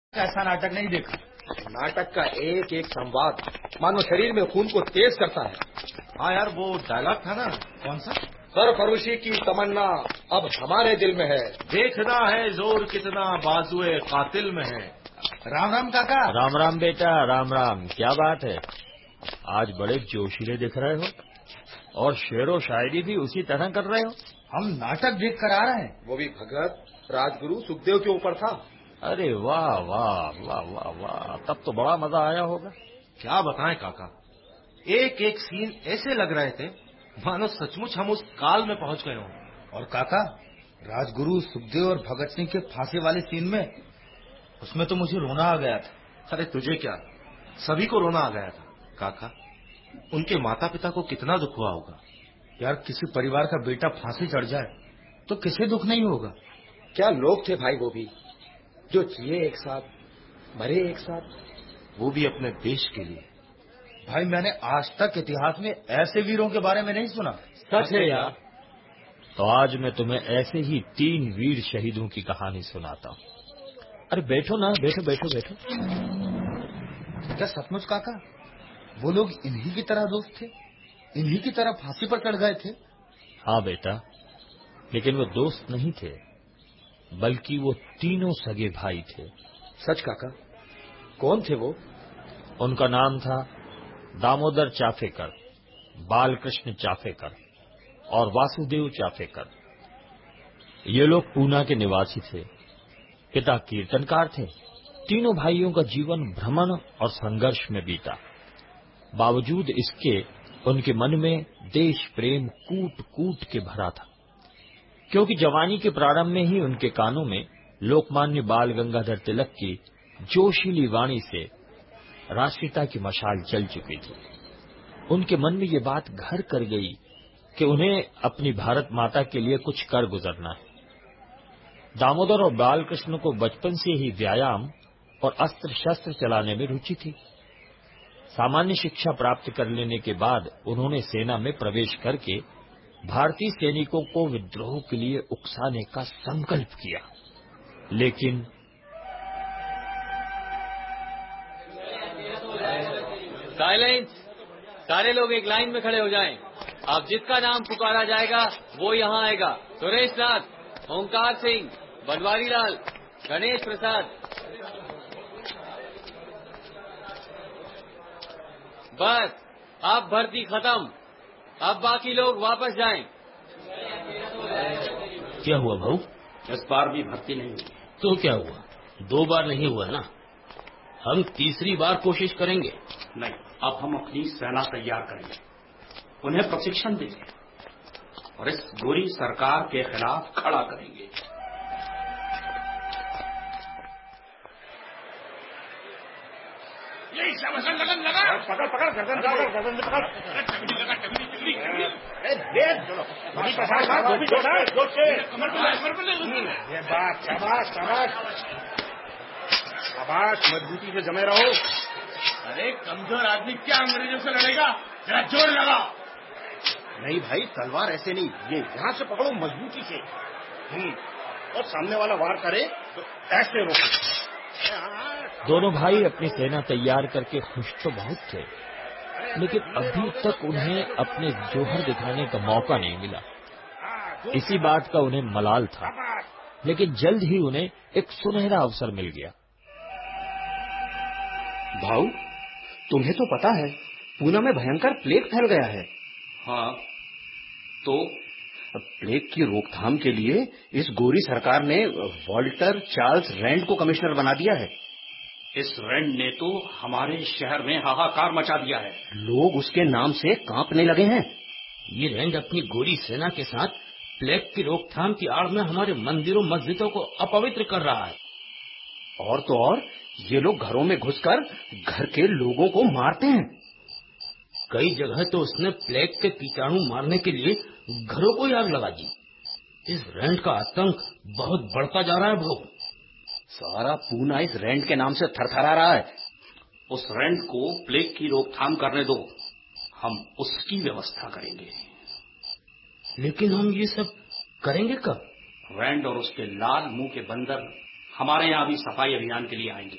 ऐसा नाटक नहीं देखा। नाटक का एक एक संवाद मानो शरीर में खून को तेज करता है। हाँ यार, वो डायलॉग था ना, कौन सा? सरफरोशी की तमन्ना अब हमारे दिल में है, देखना है जोर कितना बाजुए कातिल में है। राम राम काका। राम राम बेटा, राम राम। क्या बात है, आज बड़े जोशीले दिख रहे हो और शेरो शायरी भी उसी तरह कर रहे हो। हम नाटक देख कर आ रहे हैं। वो भी भगत राजगुरु सुखदेव के ऊपर था। अरे वाह वाह वाह वाह वाह, तब तो बड़ा मजा आया होगा। क्या बताएं काका, एक एक सीन ऐसे लग रहे थे मानो सचमुच हम उस काल में पहुंच गए हों। और काका, राजगुरु सुखदेव और भगत सिंह के फांसी वाले सीन में, उसमें तो मुझे रोना आ गया था। अरे तुझे क्या, सभी को रोना आ गया था। काका, उनके माता पिता को कितना दुख हुआ होगा। यार, किसी परिवार का बेटा फांसी चढ़ जाए तो किसे दुख नहीं होगा। क्या लोग थे भाई वो भी, जो जिए एक साथ मरे एक साथ, वो भी अपने देश के लिए। भाई, मैंने आज तक इतिहास में ऐसे वीरों के बारे में नहीं सुना। सच है यार। तो आज मैं तुम्हें ऐसे ही 3 वीर शहीदों की कहानी सुनाता हूँ। अरे बैठो ना, बैठो बैठो बैठो। क्या सचमुच काका, वो लोग इन्हीं की तरह दोस्त थे, इन्हीं की तरह फांसी पर चढ़ गए थे? हाँ बेटा, लेकिन वो दोस्त नहीं थे, बल्कि वो तीनों सगे भाई थे। सच काका, कौन थे वो? उनका नाम था दामोदर चाफेकर, बालकृष्ण चाफेकर और वासुदेव चाफेकर। ये लोग पूना के निवासी थे। पिता कीर्तनकार थे। तीनों भाइयों का जीवन भ्रमण और संघर्ष में बीता। बावजूद इसके उनके मन में देश प्रेम कूट कूट के भरा था, क्योंकि जवानी के प्रारंभ में ही उनके कानों में लोकमान्य बाल गंगाधर तिलक की जोशीली वाणी से राष्ट्रीयता की मशाल जल चुकी थी। उनके मन में ये बात घर कर गई कि उन्हें अपनी भारत माता के लिए कुछ कर गुजरना है। दामोदर और बालकृष्ण को बचपन से ही व्यायाम और अस्त्र शस्त्र चलाने में रुचि थी। सामान्य शिक्षा प्राप्त कर लेने के बाद उन्होंने सेना में प्रवेश करके भारतीय सैनिकों को विद्रोह के लिए उकसाने का संकल्प किया, लेकिन साइलेंस। सारे लोग एक लाइन में खड़े हो जाएं। अब जिसका नाम पुकारा जाएगा वो यहाँ आएगा। सुरेश नाथ, ओंकार सिंह, बनवारी लाल, गणेश प्रसाद। बस, अब भर्ती खत्म। अब बाकी लोग वापस जाएं। क्या हुआ भाऊ? इस बार भी भर्ती नहीं हुई। तो क्या हुआ, 2 बार नहीं हुआ है ना? हम तीसरी बार कोशिश करेंगे। नहीं, अब हम अपनी सेना तैयार करेंगे, उन्हें प्रशिक्षण देंगे और इस बुरी सरकार के खिलाफ खड़ा करेंगे। यही सब लगन लगा। पकड़ पकड़ गर्दन पकड़, गर्दन पकड़। ये बात, शाबाश शाबाश शाबाश, मजबूती से जमे रहो। अरे कमजोर आदमी क्या अंग्रेजों से लड़ेगा, जरा जोर लगा। नहीं भाई, तलवार ऐसे नहीं, ये यहाँ से पकड़ो मजबूती से। और सामने वाला वार करे तो ऐसे रोको। दोनों भाई अपनी सेना तैयार करके खुश तो बहुत थे, लेकिन अभी तक उन्हें अपने जोहर दिखाने का मौका नहीं मिला। इसी बात का उन्हें मलाल था, लेकिन जल्द ही उन्हें एक सुनहरा अवसर मिल गया। भाऊ, तुम्हें तो पता है पूना में भयंकर प्लेग फैल गया है। हाँ, तो प्लेग की रोकथाम के लिए इस गोरी सरकार ने वॉल्टर चार्ल्स रैंड को कमिश्नर बना दिया है। इस रैंड ने तो हमारे शहर में हाहाकार मचा दिया है। लोग उसके नाम से कांपने लगे हैं। ये रैंड अपनी गोरी सेना के साथ प्लेग की रोकथाम की आड़ में हमारे मंदिरों मस्जिदों को अपवित्र कर रहा है। और तो और ये लोग घरों में घुसकर घर के लोगों को मारते हैं। कई जगह तो उसने प्लेग के कीटाणु मारने के लिए घरों को ही आग लगा दी। इस रैंड का आतंक बहुत बढ़ता जा रहा है भाऊ। सारा पूना इस रैंड के नाम से थरथरा रहा है। उस रैंड को प्लेग की रोकथाम करने दो, हम उसकी व्यवस्था करेंगे। लेकिन हम ये सब करेंगे कब? रैंड और उसके लाल मुंह के बंदर हमारे यहाँ भी सफाई अभियान के लिए आएंगे।